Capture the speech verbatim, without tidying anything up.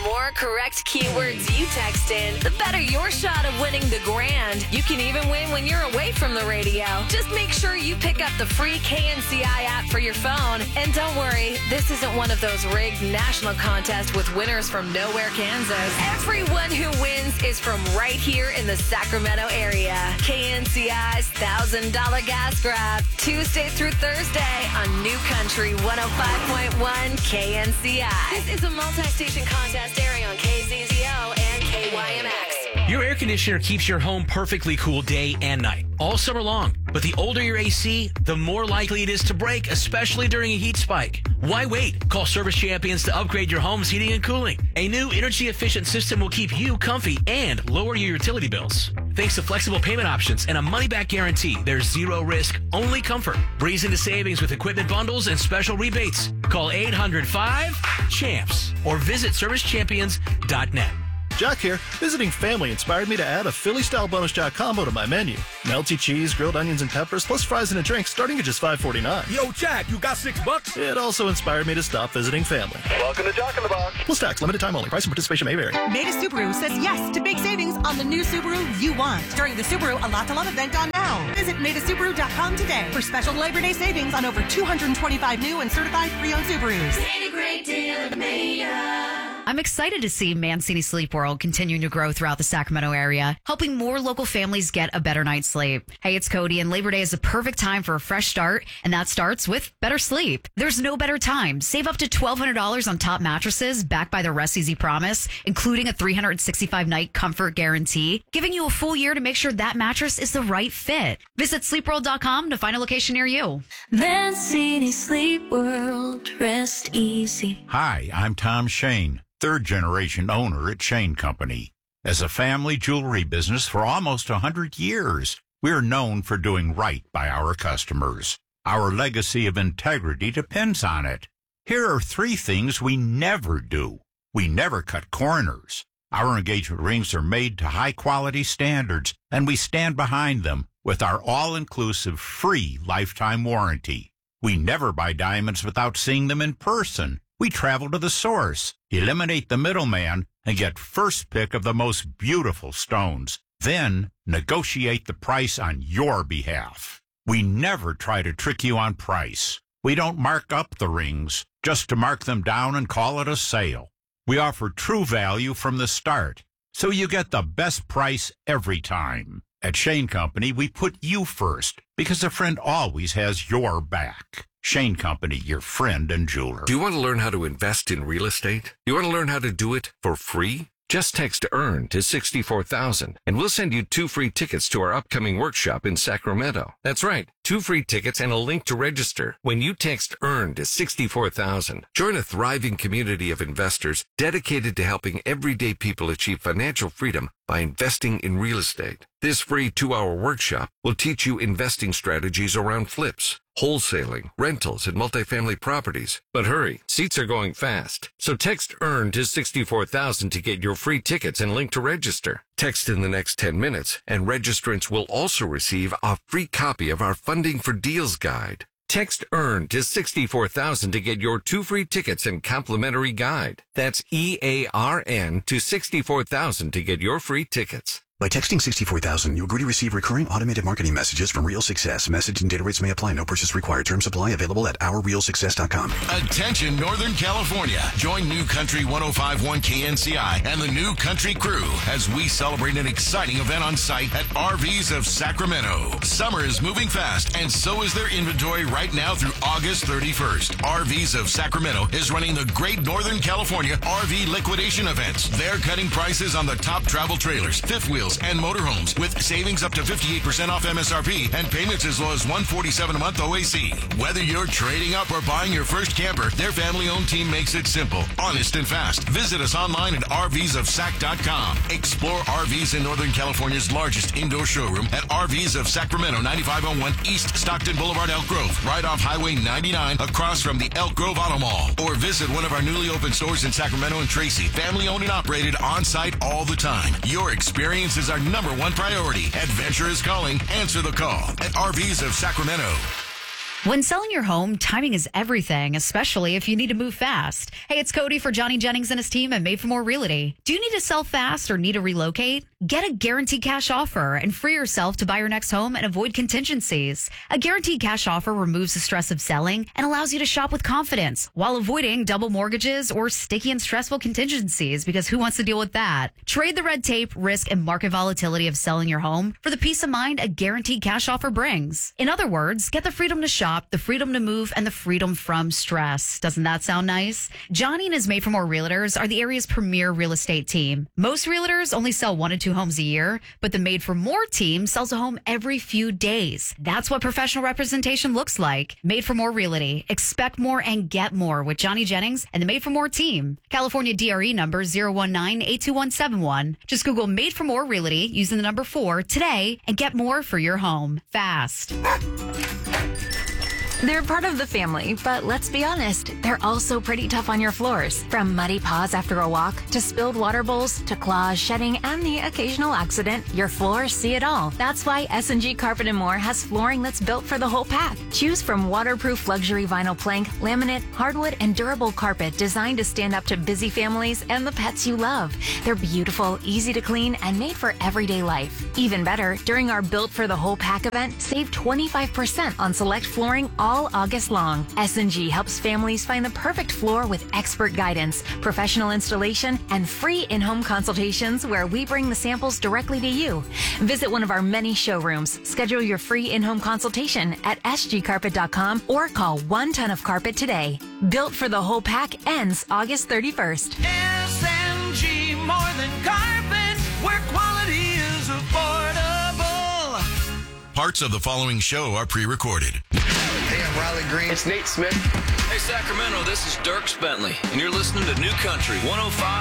more correct keywords you text in, the better your shot of winning the grand. You can even win when you're away from the radio. Just make sure you pick up the free K N C I app for your phone. And don't worry, this isn't one of those rigged national contests with winners from nowhere, Kansas. Everyone who wins is from right here in the Sacramento area. K N C I's one thousand dollars gas grab, Tuesday through Thursday on New Country one oh five point one K N C I. This is a multi-station contest airing on K Z Z O and K Y M X. Your air conditioner keeps your home perfectly cool day and night, all summer long. But the older your A C, the more likely it is to break, especially during a heat spike. Why wait? Call Service Champions to upgrade your home's heating and cooling. A new energy-efficient system will keep you comfy and lower your utility bills. Thanks to flexible payment options and a money-back guarantee, there's zero risk, only comfort. Breeze into savings with equipment bundles and special rebates. Call eight hundred five champs or visit service champions dot net. Jack here. Visiting family inspired me to add a Philly-style bonus jack combo to my menu. Melty cheese, grilled onions, and peppers, plus fries and a drink starting at just five forty-nine. Yo, Jack, you got six bucks? It also inspired me to stop visiting family. Welcome to Jack in the Box. Plus tax, limited time only. Price and participation may vary. Maida Subaru says yes to big savings on the new Subaru you want during the Subaru A Lot to Love event on now. Visit Maida Subaru dot com today for special Labor Day savings on over two hundred twenty-five new and certified pre-owned Subarus. Made a great deal of Maida. I'm excited to see Mancini Sleep World continuing to grow throughout the Sacramento area, helping more local families get a better night's sleep. Hey, it's Cody, and Labor Day is the perfect time for a fresh start, and that starts with better sleep. There's no better time. Save up to twelve hundred dollars on top mattresses backed by the Rest Easy Promise, including a three hundred sixty-five night comfort guarantee, giving you a full year to make sure that mattress is the right fit. Visit sleep world dot com to find a location near you. Mancini Sleep World, rest easy. Hi, I'm Tom Shane, third-generation owner at Shane Company. As a family jewelry business for almost one hundred years, we're known for doing right by our customers. Our legacy of integrity depends on it. Here are three things we never do. We never cut corners. Our engagement rings are made to high-quality standards, and we stand behind them with our all-inclusive free lifetime warranty. We never buy diamonds without seeing them in person. We travel to the source, eliminate the middleman, and get first pick of the most beautiful stones. Then negotiate the price on your behalf. We never try to trick you on price. We don't mark up the rings just to mark them down and call it a sale. We offer true value from the start, so you get the best price every time. At Shane Company, we put you first because a friend always has your back. Shane Company, your friend and jeweler. Do you want to learn how to invest in real estate? You want to learn how to do it for free? Just text EARN to sixty-four thousand and we'll send you two free tickets to our upcoming workshop in Sacramento. That's right, two free tickets and a link to register when you text EARN to sixty-four thousand. Join a thriving community of investors dedicated to helping everyday people achieve financial freedom by investing in real estate. This free two-hour workshop will teach you investing strategies around flips, wholesaling, rentals, and multifamily properties. But hurry, seats are going fast. So text EARN to sixty-four thousand to get your free tickets and link to register. Text in the next ten minutes, and registrants will also receive a free copy of our Funding for Deals guide. Text EARN to sixty-four thousand to get your two free tickets and complimentary guide. That's E A R N to sixty-four thousand to get your free tickets. By texting sixty-four thousand, you agree to receive recurring automated marketing messages from Real Success. Message and data rates may apply. No purchase required. Terms supply. Available at our real success dot com. Attention, Northern California. Join New Country one oh five point one K N C I and the New Country crew as we celebrate an exciting event on site at R Vs of Sacramento. Summer is moving fast, and so is their inventory right now through August thirty-first. R Vs of Sacramento is running the Great Northern California R V Liquidation Events. They're cutting prices on the top travel trailers, fifth wheels, and motorhomes with savings up to fifty-eight percent off M S R P and payments as low as one hundred forty-seven dollars a month O A C. Whether you're trading up or buying your first camper, their family-owned team makes it simple, honest, and fast. Visit us online at R Vs of Sac dot com. Explore R Vs in Northern California's largest indoor showroom at R Vs of Sacramento, ninety-five oh one East Stockton Boulevard, Elk Grove, right off Highway ninety-nine across from the Elk Grove Auto Mall. Or visit one of our newly opened stores in Sacramento and Tracy. Family-owned and operated on-site all the time. Your experience is our number one priority. Adventure is calling. Answer the call at R Vs of Sacramento. When selling your home, timing is everything, especially if you need to move fast. Hey, it's Cody for Johnny Jennings and his team at Made for More Realty. Do you need to sell fast or need to relocate? Get a guaranteed cash offer and free yourself to buy your next home and avoid contingencies. A guaranteed cash offer removes the stress of selling and allows you to shop with confidence while avoiding double mortgages or sticky and stressful contingencies, because who wants to deal with that? Trade the red tape, risk, and market volatility of selling your home for the peace of mind a guaranteed cash offer brings. In other words, get the freedom to shop, the freedom to move, and the freedom from stress. Doesn't that sound nice? Johnny and his Made for More Realtors are the area's premier real estate team. Most realtors only sell one to two homes a year, but the Made for More team sells a home every few days. That's what professional representation looks like. Made for More Realty. Expect more and get more with Johnny Jennings and the Made for More team. California D R E number zero one nine eight two one seven one. Just Google Made for More Realty using the number four today and get more for your home fast. They're part of the family, but let's be honest, they're also pretty tough on your floors. From muddy paws after a walk, to spilled water bowls, to claws, shedding, and the occasional accident, your floors see it all. That's why S and G Carpet and More has flooring that's built for the whole pack. Choose from waterproof luxury vinyl plank, laminate, hardwood, and durable carpet designed to stand up to busy families and the pets you love. They're beautiful, easy to clean, and made for everyday life. Even better, during our Built for the Whole Pack event, save twenty-five percent on select flooring all August long. S and G helps families find the perfect floor with expert guidance, professional installation, and free in-home consultations where we bring the samples directly to you. Visit one of our many showrooms, schedule your free in-home consultation at s g carpet dot com or call one ton of carpet today. Built for the Whole Pack ends August thirty-first. S and G, more than carpet, where quality is affordable. Parts of the following show are pre-recorded. Hey, I'm Riley Green. It's Nate Smith. Hey, Sacramento, this is Dierks Bentley, and you're listening to New Country one oh five.